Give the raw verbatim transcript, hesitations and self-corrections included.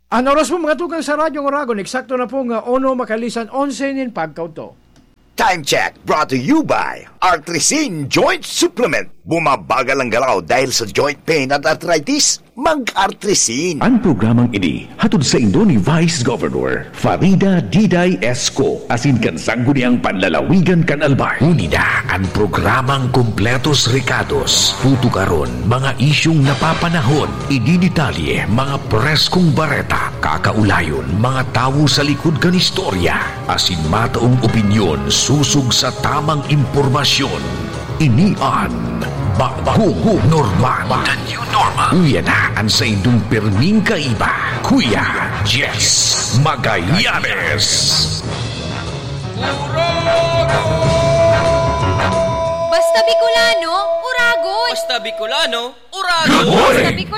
Ang oras mo mga tugang sa Radyo Oragon, eksakto na po nga ono makalisan onse nin pagkauto. Time check brought to you by Artrisin Joint Supplement. Bumabagal ang galaw dahil sa joint pain at arthritis. Mag-Artrisin. Ang programang ini hatod sa indo ni Vice Governor Farida Diday Esco. Asin kan sangguni ang panlalawigan kan Albay. Unida ang programang Kompletos Recados. Putukaron mga isyong napapanahon. Ididetalye mga preskong bareta. Kakaulayon mga tawo sa likod kan istorya. Asin mataong opinyon susug sa tamang impormasyon. Inian Bagong Normal. The New Normal. Uyan na ang sa indong perming kaiba. Kuya Jess Magallanes. Urago! Basta Bicolano, Uragon! Basta Bicolano, Urago! Basta Bicolano,